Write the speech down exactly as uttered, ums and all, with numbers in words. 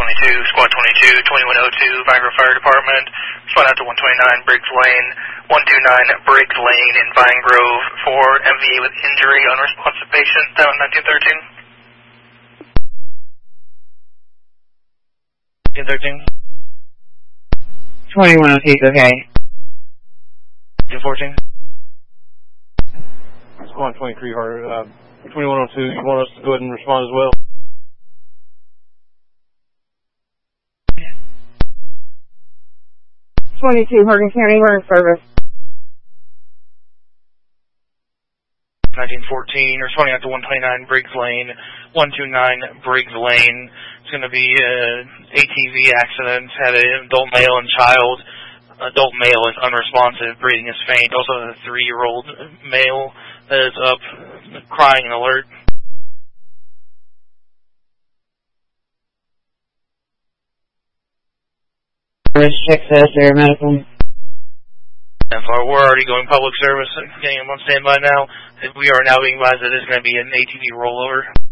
twenty-two, Squad twenty-two, twenty-one oh two, Vinegrove Fire Department. Respond out to one twenty-nine Briggs Lane, one twenty-nine Briggs Lane in Vinegrove for M V A with injury, unresponsive patient, down nineteen thirteen. nineteen thirteen. twenty-one oh two, okay. nineteen fourteen. Squad twenty-three, uh, twenty-one oh two, you want us to go ahead and respond as well? twenty-two, Morgan County, we're in service. nineteen fourteen, responding out to one twenty-nine Briggs Lane, one twenty-nine Briggs Lane. It's going to be an A T V accident, had an adult male and child. Adult male is unresponsive, breathing is faint. Also a three-year-old male that is up, crying and alert. Check says they're medical. And for, we're already going public service, getting them on standby now. We are now being advised that there's going to be an A T V rollover.